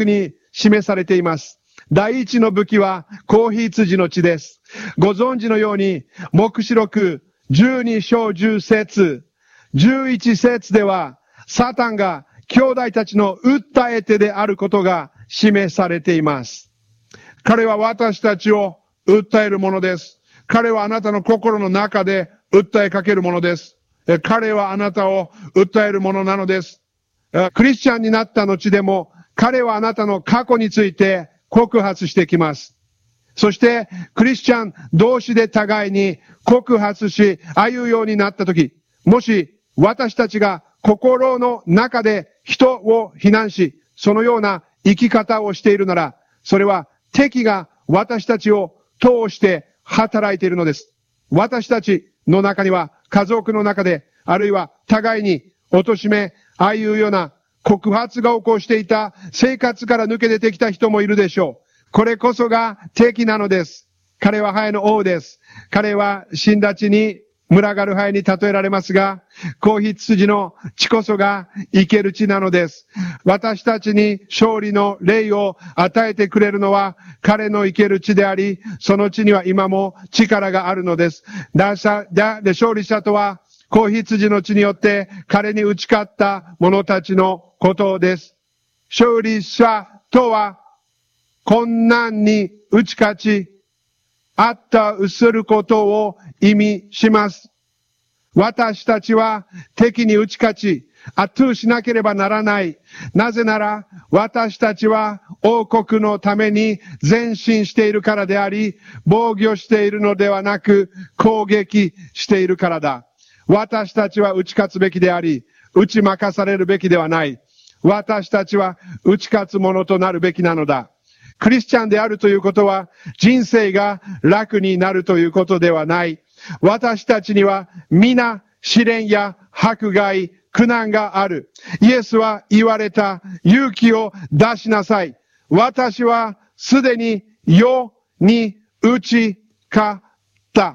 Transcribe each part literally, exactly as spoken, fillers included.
に示されています。第一の武器は子羊の血です。ご存知のように、黙示録じゅうに章じゅう節、じゅういち節では、サタンが兄弟たちの訴え手であることが示されています。彼は私たちを訴えるものです。彼はあなたの心の中で訴えかけるものです。彼はあなたを訴えるものなのです。クリスチャンになった後でも、彼はあなたの過去について告発してきます。そして、クリスチャン同士で互いに告発し、歩うようになったとき、もし私たちが心の中で人を非難し、そのような生き方をしているなら、それは敵が私たちを通して働いているのです。私たちの中には家族の中で、あるいは互いに貶め、ああいうような告発が起こしていた生活から抜け出てきた人もいるでしょう。これこそが敵なのです。彼はハエの王です。彼は死んだ地に群がるハエに例えられますが、子羊の血こそが生ける血なのです。私たちに勝利の霊を与えてくれるのは彼の生ける血であり、その血には今も力があるのです。だしだで勝利者とは子羊の血によって彼に打ち勝った者たちのことです。勝利者とは困難に打ち勝ち、あったうすることを意味します。私たちは敵に打ち勝ち、圧倒しなければならない。なぜなら、私たちは王国のために前進しているからであり、防御しているのではなく、攻撃しているからだ。私たちは打ち勝つべきであり、打ち負かされるべきではない。私たちは打ち勝つものとなるべきなのだ。クリスチャンであるということは、人生が楽になるということではない。私たちには皆試練や迫害、苦難がある。イエスは言われた。勇気を出しなさい。私はすでに世に打ち勝った。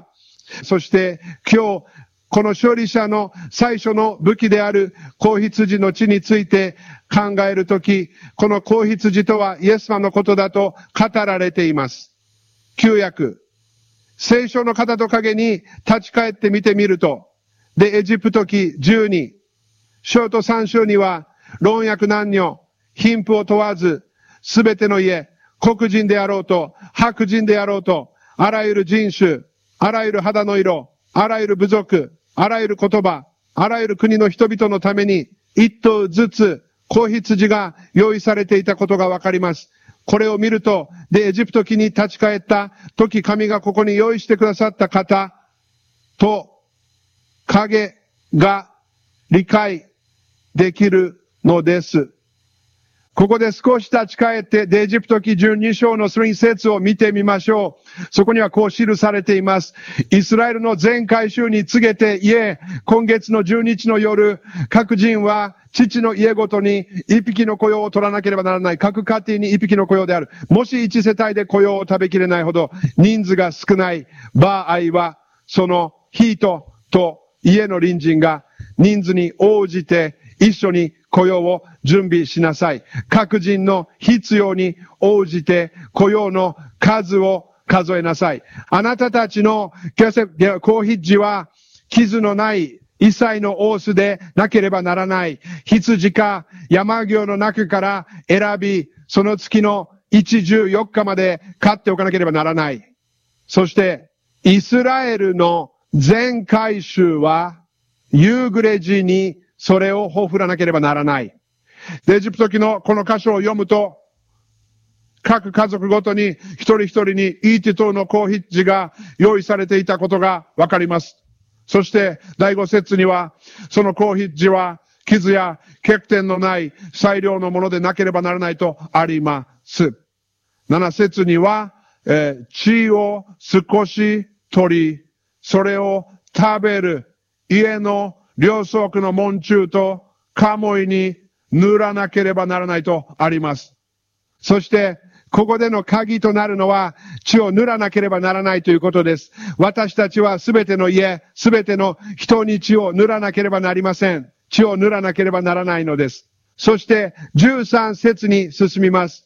そして今日、この勝利者の最初の武器である子羊の血について考えるとき、この子羊とはイエス様のことだと語られています。旧約。聖書の型と影に立ち返って見てみると、で、エジプト記じゅうに、章とさん章には、老若男女、貧富を問わず、すべての家、黒人であろうと、白人であろうと、あらゆる人種、あらゆる肌の色、あらゆる部族、あらゆる言葉、あらゆる国の人々のために、一頭ずつ、子羊が用意されていたことがわかります。これを見ると、で、エジプト記に立ち返った時、神がここに用意してくださった方と、影が理解できるのです。ここで少し立ち返って、で、エジプト記じゅうに章のさん節を見てみましょう。そこにはこう記されています。イスラエルの全回収に告げて言え、今月のじゅうににちの夜、各人は父の家ごとに一匹の雇用を取らなければならない。各家庭に一匹の雇用である。もし一世帯で雇用を食べきれないほど人数が少ない場合は、その人と家の隣人が人数に応じて一緒に雇用を準備しなさい。各人の必要に応じて雇用の数を数えなさい。あなたたちの子羊は傷のない一切のオースでなければならない。羊か山牛の中から選び、その月のいちじゅうよっかまで飼っておかなければならない。そして、イスラエルの全回収は夕暮れ時にそれをほふらなければならない。エジプト記のこの箇所を読むと、各家族ごとに一人一人に一頭の子羊が用意されていたことがわかります。そして第五節には、その子羊は傷や欠点のない最良のものでなければならないとあります。七節には、えー、血を少し取り、それを食べる家の両側の門柱と鴨居に塗らなければならないとあります。そして、ここでの鍵となるのは、血を塗らなければならないということです。私たちはすべての家、すべての人に血を塗らなければなりません。血を塗らなければならないのです。 そしてじゅうさん節に進みます。